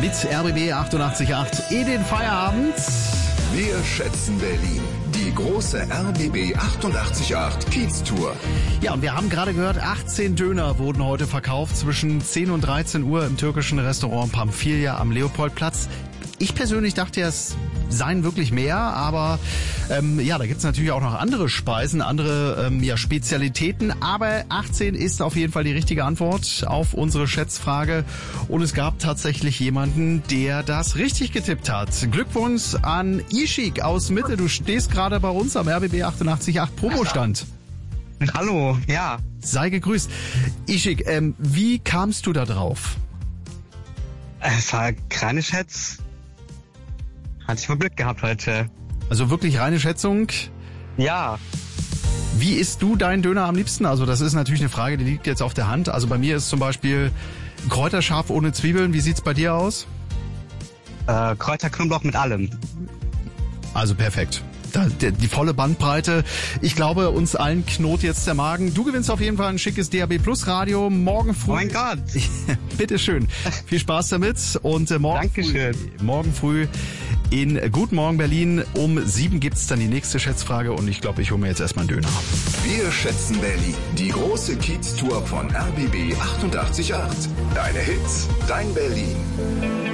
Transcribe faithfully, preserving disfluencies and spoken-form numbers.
mit R B B achtundachtzig Komma acht in den Feierabend. Wir schätzen Berlin. Die große R B B achtundachtzig Komma acht Kiez-Tour. Ja, und wir haben gerade gehört, achtzehn Döner wurden heute verkauft zwischen zehn und dreizehn Uhr im türkischen Restaurant Pamphylia am Leopoldplatz. Ich persönlich dachte ja, es seien wirklich mehr, aber ähm, ja, da gibt's natürlich auch noch andere Speisen, andere ähm, ja, Spezialitäten, aber achtzehn ist auf jeden Fall die richtige Antwort auf unsere Schätzfrage und es gab tatsächlich jemanden, der das richtig getippt hat. Glückwunsch an Ishik aus Mitte, du stehst gerade bei uns am R B B achtundachtzig Komma acht Promostand. Hallo, ja. Sei gegrüßt. Ishik, ähm, wie kamst du da drauf? Es war keine Schätz. Hatte ich wohl Glück gehabt heute. Also wirklich reine Schätzung? Ja. Wie isst du deinen Döner am liebsten? Also das ist natürlich eine Frage, die liegt jetzt auf der Hand. Also bei mir ist zum Beispiel Kräuterscharf ohne Zwiebeln. Wie sieht's bei dir aus? Äh, Kräuterknoblauch mit allem. Also perfekt. Da, die, die volle Bandbreite. Ich glaube, uns allen knurrt jetzt der Magen. Du gewinnst auf jeden Fall ein schickes D A B Plus Radio morgen früh. Oh mein Gott. Bitteschön. Viel Spaß damit. Und äh, morgen, Dankeschön. Früh, morgen früh in Guten Morgen Berlin um sieben gibt's dann die nächste Schätzfrage. Und ich glaube, ich hole mir jetzt erstmal einen Döner. Wir schätzen Berlin. Die große Kiez-Tour von R B B achtundachtzig Komma acht. Deine Hits, dein Berlin.